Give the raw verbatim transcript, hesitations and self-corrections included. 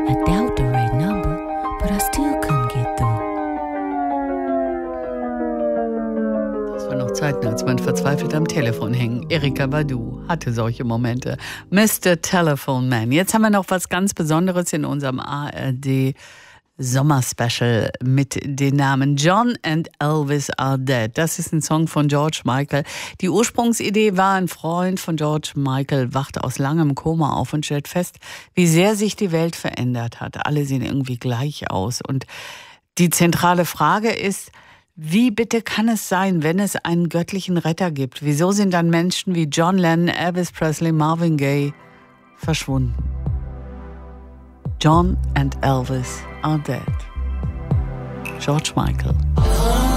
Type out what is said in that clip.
I dialed the right number, but I still couldn't get through. Das war noch Zeiten, als man verzweifelt am Telefon hing. Erykah Badu hatte solche Momente. Mister Telephone Man. Jetzt haben wir noch was ganz Besonderes in unserem A R D Sommerspecial mit den Namen John and Elvis Are Dead. Das ist ein Song von George Michael. Die Ursprungsidee war, ein Freund von George Michael wacht aus langem Koma auf und stellt fest, wie sehr sich die Welt verändert hat. Alle sehen irgendwie gleich aus. Und die zentrale Frage ist, wie bitte kann es sein, wenn es einen göttlichen Retter gibt? Wieso sind dann Menschen wie John Lennon, Elvis Presley, Marvin Gaye verschwunden? John and Elvis are dead. George Michael.